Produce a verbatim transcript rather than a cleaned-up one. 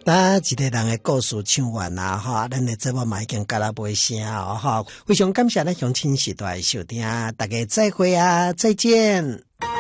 那一个人的故事唱完啊，哈，咱的节目嘛已经到了尾声哦，哈，非常感谢咱乡亲时代收听，大家再会啊，再见。